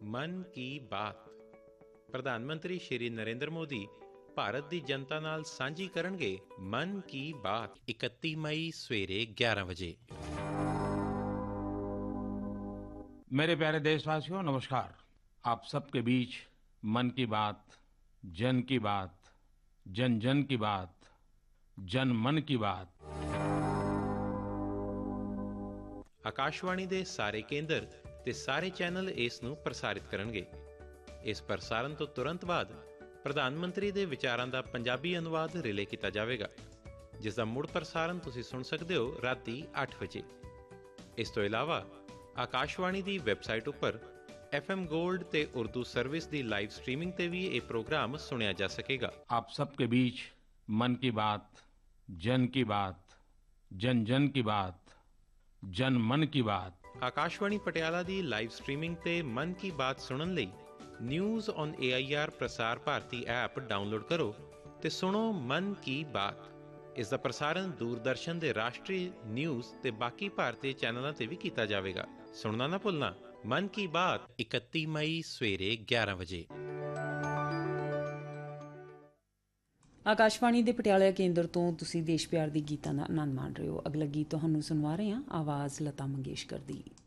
ਮਨ ਕੀ ਬਾਤ। ਪ੍ਰਧਾਨ ਮੰਤਰੀ ਸ਼੍ਰੀ ਨਰਿੰਦਰ ਮੋਦੀ ਭਾਰਤ ਦੀ ਜਨਤਾ ਨਾਲ ਸਾਂਝੀ ਕਰਨਗੇ ਮਨ ਕੀ ਬਾਤ 31 ਮਈ ਸਵੇਰੇ 11 ਵਜੇ। मेरे प्यारे देशवासियों, नमस्कार। आप सबके बीच मन की बात, जन की बात, जन जन की बात, जन मन की बात। ਆਕਾਸ਼ਵਾਣੀ ਦੇ ਸਾਰੇ ਕੇਂਦਰ ਤੇ ਸਾਰੇ ਚੈਨਲ ਇਸ ਨੂੰ ਪ੍ਰਸਾਰਿਤ ਕਰਨਗੇ। ਇਸ ਪ੍ਰਸਾਰਣ ਤੋਂ ਤੁਰੰਤ ਬਾਅਦ ਪ੍ਰਧਾਨ ਮੰਤਰੀ ਦੇ ਵਿਚਾਰਾਂ ਦਾ ਪੰਜਾਬੀ ਅਨੁਵਾਦ ਰਿਲੇ ਕੀਤਾ ਜਾਵੇਗਾ, ਜਿਸ ਦਾ ਮੁੜ ਪ੍ਰਸਾਰਣ ਤੁਸੀਂ ਸੁਣ ਸਕਦੇ ਹੋ ਰਾਤੀ 8 ਵਜੇ। ਇਸ ਤੋਂ ਇਲਾਵਾ ਆਕਾਸ਼ਵਾਣੀ ਦੀ ਵੈਬਸਾਈਟ ਉੱਪਰ FM ਗੋਲਡ ਤੇ ਉਰਦੂ ਸਰਵਿਸ ਦੀ ਲਾਈਵ ਸਟ੍ਰੀਮਿੰਗ ਤੇ ਵੀ ਇਹ ਪ੍ਰੋਗਰਾਮ ਸੁਣਿਆ ਜਾ ਸਕੇਗਾ। आप सबके बीच मन की बात, जन की बात, जन जन की बात, जन मन की बात। ਆਕਾਸ਼ਵਾਣੀ ਪਟਿਆਲਾ ਦੀ ਲਾਈਵ ਸਟ੍ਰੀਮਿੰਗ ਤੇ ਮਨ ਕੀ ਬਾਤ ਸੁਣਨ ਲਈ news on AIR Prasar Bharati app download ਕਰੋ ਤੇ ਸੁਣੋ ਮਨ ਕੀ ਬਾਤ। ਇਸ ਦਾ ਪ੍ਰਸਾਰਣ ਦੂਰਦਰਸ਼ਨ ਦੇ ਰਾਸ਼ਟਰੀ ਨਿਊਜ਼ ਤੇ ਬਾਕੀ ਭਾਰਤੀ ਚੈਨਲਾਂ ਤੇ ਵੀ ਕੀਤਾ ਜਾਵੇਗਾ। ਸੁਣਨਾ ਨਾ ਭੁੱਲਣਾ, ਮਨ ਕੀ ਬਾਤ 31 ਮਈ ਸਵੇਰੇ 11 ਵਜੇ। ਆਕਾਸ਼ਵਾਣੀ ਦੇ ਪਟਿਆਲਾ ਕੇਂਦਰ ਤੋਂ ਤੁਸੀਂ ਦੇਸ਼ ਪਿਆਰ ਦੀ ਗੀਤਾਂ ਦਾ ਆਨੰਦ ਮਾਣ ਰਹੇ ਹੋ। ਅਗਲਾ ਗੀਤ ਤੁਹਾਨੂੰ ਸੁਣਵਾ ਰਹੇ ਹਾਂ, ਆਵਾਜ਼ ਲਤਾ ਮੰਗੇਸ਼ਕਰ ਦੀ।